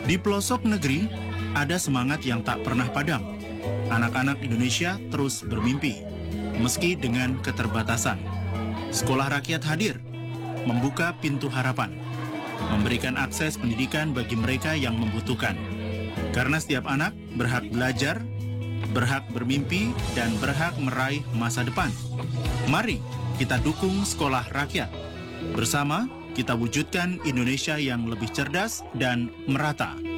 Di pelosok negeri, ada semangat yang tak pernah padam. Anak-anak Indonesia terus bermimpi, meski dengan keterbatasan. Sekolah rakyat hadir, membuka pintu harapan, memberikan akses pendidikan bagi mereka yang membutuhkan. Karena setiap anak berhak belajar, berhak bermimpi, dan berhak meraih masa depan. Mari kita dukung sekolah rakyat. Bersama, kita wujudkan Indonesia yang lebih cerdas dan merata.